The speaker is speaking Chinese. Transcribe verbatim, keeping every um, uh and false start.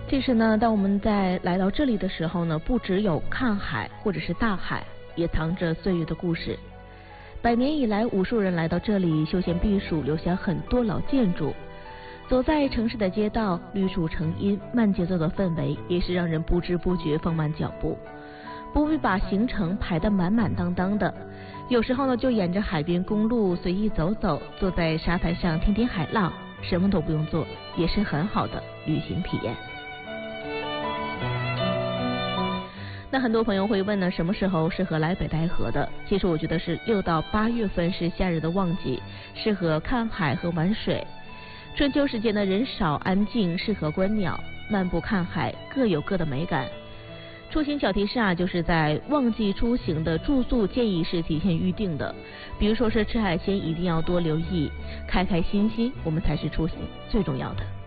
其实呢，当我们在来到这里的时候呢，不只有看海或者是大海，也藏着岁月的故事。百年以来，无数人来到这里休闲避暑，留下很多老建筑。走在城市的街道，绿树成荫，慢节奏的氛围也是让人不知不觉放慢脚步，不必把行程排得满满当当的。有时候呢，就沿着海边公路随意走走，坐在沙滩上听听海浪，什么都不用做，也是很好的旅行体验。那很多朋友会问呢，什么时候适合来北戴河的？其实我觉得是六到八月份是夏日的旺季，适合看海和玩水。春秋时节呢，人少安静，适合观鸟，漫步看海，各有各的美感。出行小提示啊，就是在旺季出行的住宿建议是提前预定的，比如说是吃海鲜一定要多留意，开开心心，我们才是出行最重要的。